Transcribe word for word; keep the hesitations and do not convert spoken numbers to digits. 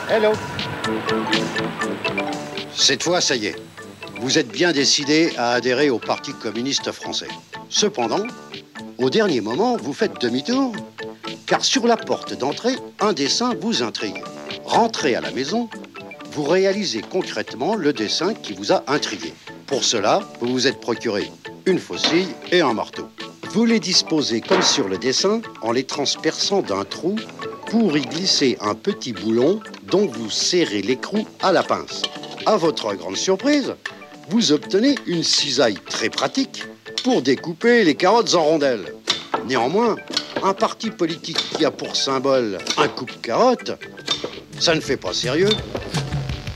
Hello. Cette fois, ça y est. Vous êtes bien décidé à adhérer au Parti communiste français. Cependant, au dernier moment, vous faites demi-tour, car sur la porte d'entrée, un dessin vous intrigue. Rentrez à la maison, vous réalisez concrètement le dessin qui vous a intrigué. Pour cela, vous vous êtes procuré une faucille et un marteau. Vous les disposez comme sur le dessin en les transperçant d'un trou pour y glisser un petit boulon dont vous serrez l'écrou à la pince. À votre grande surprise, vous obtenez une cisaille très pratique pour découper les carottes en rondelles. Néanmoins, un parti politique qui a pour symbole un coupe-carotte, ça ne fait pas sérieux.